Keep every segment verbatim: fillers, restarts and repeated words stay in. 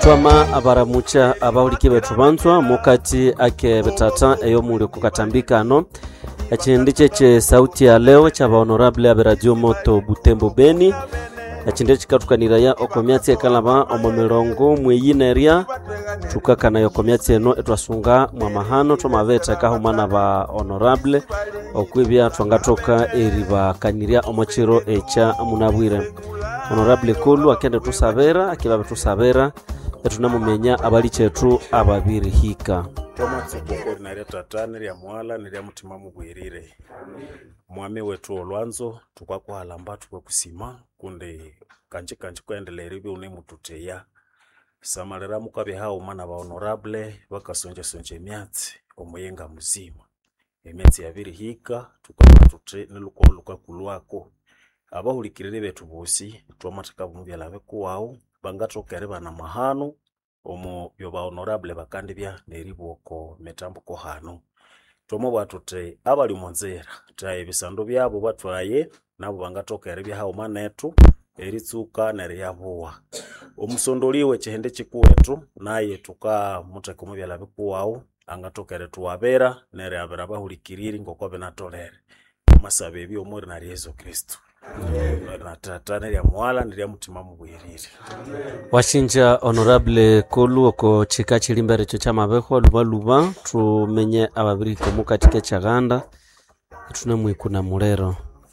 twama abaramucha abahuliki betu banzwa mukati ake betata eyo muli kukatambikano ekindi cheche sauti ya leo cha honorable ya Radio Moto Butembo Beni ekindi chikatukaniraya okomyatsi ekalaba omomirongo mweyineria tukakana yokomyatsi eno etwasunga mwamahano twamaveta kahumana ba honorable okwibya twangatoka eriba kaniria omochiro echa munabwire honorable Kulu akende tusabera akibabe tusabera etunamumenya abali chetu ababiri hika Tomatsiko nari tatane ya mwala nari mutima mubwirire mwami wetu olwanzo tukwakwala mbatu kwa kusima kunde kanje kanje kwendelera ibi une mututeya samalera mukabe hao mana ba honorable bakasonje sonje myatsi omuyenga muzima emyatsi yabiri hika tukwatute niluko luka kulwako abahulikirire betu bosi twamataka bumbyala bekuwao bangatokere bana mahano omo yoba honorable bakandibya neriboko metambuko hano tomo batute abali monzera taye bisando byabo batwaye nabo bangatokere bya hao manetu eritsuka nere yabuwa omusondoliwe chehende chikuwetu naye tuka muteko mubyala bikuwao angatokere tuwabera nere abera bahulikiriri ngoko benatolere masabe byo muri na Yesu Kristo na tatane ya mwala ndi ya mutima mubwirire washinja honorable Kulu oko chika chilimbere cho chamabeho luba luba tumenye ababiri komukatike chaganda tunamwikuna mulero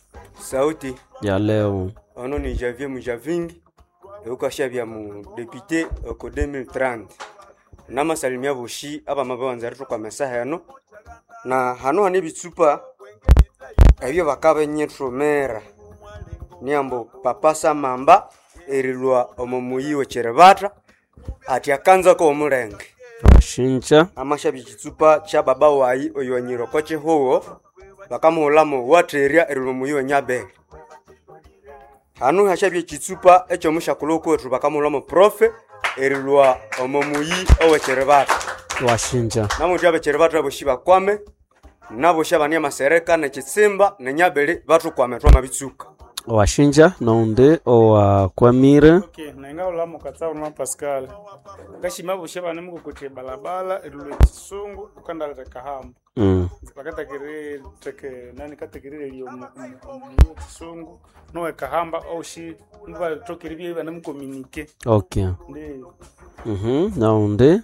sauti ya leo ono ni Javier Mujavingi ukashabya mu député oko deux mille trente nama salimia bushi aba mabanza kwa mesaha yano na hano hani bitsupa ebyo bakabe nyetromera niambo papasa mamba erilwa omumuyiwe cherebata ati akanza ko omulenge washinja amashabi kitsupa cha baba wayi oyonyiro koche huo bakamuhulamo wateria erilwa muyiwe nyabe hanu hashabi kitsupa echo mushakuloko wetu bakamuhulamo profe erilwa omumuyi owe cherebata washinja namu jabe cherebata boshiba kwame nabo shabania masereka na kitsimba na nyabeli batu kwame twa mabitsuka washinja naunde owa kwamire okay nainga ulamo katsa ulama Pascal kashima busheba nemuko kuti balabala erulo kisungu ukandala takahamba mm bakata kire teke nani katekirire liyo mu kisungu no ekahamba oshi niba tokiribye bana mu communique okay ndi mhm naunde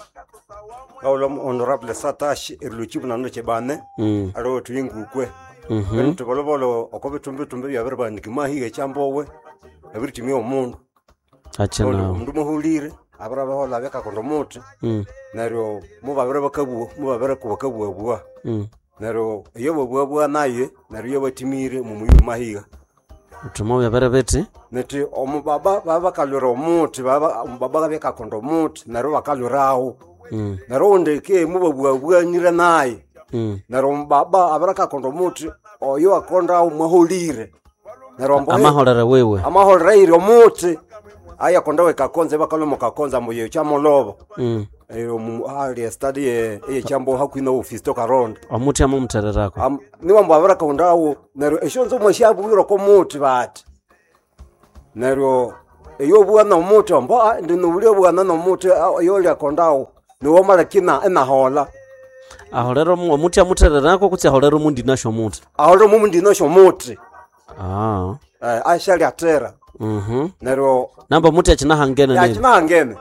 Aulam honorable Satashi erulo na noche bane mm aro twingukwe mhm tubolobolo okobe tumbe tumbe yaberba ndikimahiga cyambowe abirtimye omundu acha na mundu muhulire abraba hola beka kondomote mm naro mubabere bakabuwa mubabere kubakabuwa buwa mm naro yobo buwa buwa naye naro yobo timire mu muyu mahiga tumo yabere beti neti omubaba baba kaloro omuti baba baba beka kondomote naro bakalorao mm naro ndeke mubabuwa buwa nyira naye mm naro baba abaraka kondomote oyo akonda umuhulire narombo amahorera wewe amahorera iri omuti aya kondawe kakonze bakalomo kakonza muye chamolobo mm ero mu ali study e chambo hakwino office to karonda omuti amumtererako am niwambo abaraka kondawo nero eshonzo mwashabu yiro ko muti bati nero eyo bwana omuti amba ndino buli bwana no muti yo lya kondawo niwo malakina enahola ahorero omuti amutererako kuti ahorero mundi nasho muti ahorero mundi nasho muti ah eh ashali atera mhm nero namba muti achina hangene ya nini china hangene